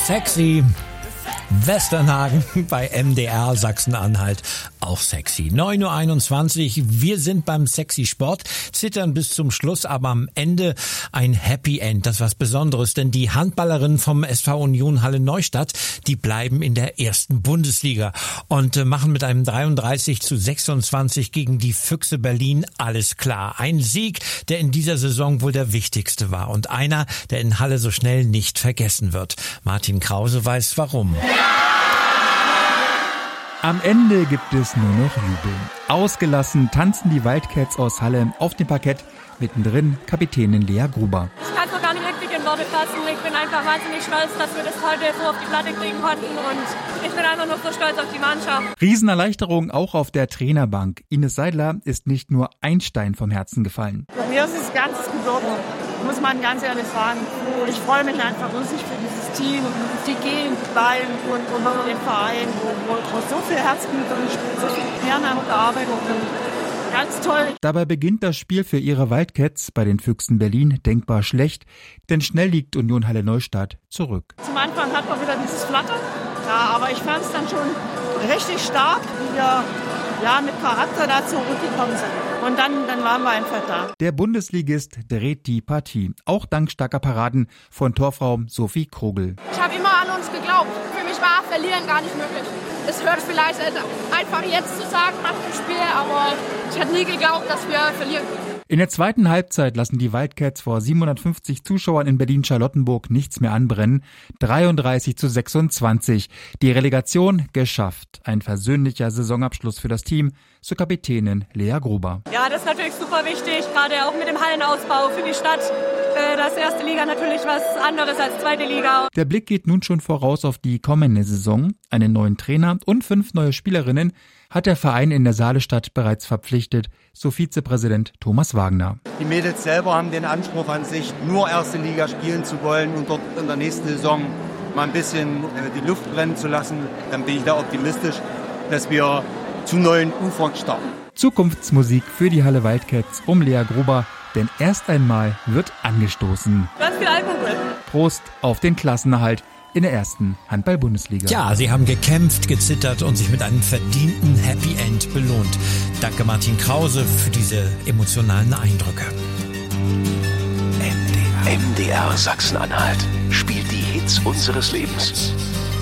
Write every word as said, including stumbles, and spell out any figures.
Sexy. Westernhagen bei M D R Sachsen-Anhalt. Auch sexy. neun Uhr einundzwanzig. Wir sind beim Sexy Sport. Zittern bis zum Schluss, aber am Ende ein Happy End. Das ist was Besonderes, denn die Handballerinnen vom S V Union Halle Neustadt, die bleiben in der ersten Bundesliga und äh, machen mit einem dreiunddreißig zu sechsundzwanzig gegen die Füchse Berlin alles klar. Ein Sieg, der in dieser Saison wohl der wichtigste war und einer, der in Halle so schnell nicht vergessen wird. Martin Krause weiß warum. Am Ende gibt es nur noch Jubeln. Ausgelassen tanzen die Wildcats aus Halle auf dem Parkett. Mittendrin Kapitänin Lea Gruber. Ich kann es noch gar nicht richtig in Worte fassen. Ich bin einfach wahnsinnig stolz, dass wir das heute so auf die Platte kriegen konnten. Und ich bin einfach nur so stolz auf die Mannschaft. Riesenerleichterung auch auf der Trainerbank. Ines Seidler ist nicht nur ein Stein vom Herzen gefallen. Mir ist es ganz gebürden, muss man ganz ehrlich sagen. Ich freue mich einfach riesig für dieses Team, die Gegend, die Bayern und, und den Verein, wo, wo, wo so viel Herzblut und so viel Ehrenamt gearbeitet und ganz toll. Dabei beginnt das Spiel für ihre Wildcats bei den Füchsen Berlin denkbar schlecht, denn schnell liegt Union Halle Neustadt zurück. Zum Anfang hat man wieder dieses Flattern, ja, aber ich fand es dann schon richtig stark, wie wir ja, mit Charakter da zurückgekommen sind. Und dann, dann waren wir einfach da. Der Bundesligist dreht die Partie, auch dank starker Paraden von Torfrau Sophie Krogel. Ich habe immer an uns geglaubt. Für mich war Verlieren gar nicht möglich. Es hört vielleicht einfach jetzt zu sagen nach dem Spiel, aber ich hätte nie geglaubt, dass wir verlieren. In der zweiten Halbzeit lassen die Wildcats vor siebenhundertfünfzig Zuschauern in Berlin-Charlottenburg nichts mehr anbrennen. dreiunddreißig zu sechsundzwanzig. Die Relegation geschafft. Ein versöhnlicher Saisonabschluss für das Team, so Kapitänin Lea Gruber. Ja, das ist natürlich super wichtig, gerade auch mit dem Hallenausbau für die Stadt. Das erste Liga natürlich was anderes als zweite Liga. Der Blick geht nun schon voraus auf die kommende Saison. Einen neuen Trainer und fünf neue Spielerinnen hat der Verein in der Saalestadt bereits verpflichtet, so Vizepräsident Thomas Wagner. Die Mädels selber haben den Anspruch an sich, nur erste Liga spielen zu wollen und dort in der nächsten Saison mal ein bisschen die Luft brennen zu lassen. Dann bin ich da optimistisch, dass wir zu neuen Ufern starten. Zukunftsmusik für die Halle Wildcats um Lea Gruber, denn erst einmal wird angestoßen. Ganz viel Alkohol. Prost auf den Klassenerhalt in der ersten Handball-Bundesliga. Ja, sie haben gekämpft, gezittert und sich mit einem verdienten Happy End belohnt. Danke Martin Krause für diese emotionalen Eindrücke. M D R Sachsen-Anhalt spielt die Hits unseres Lebens.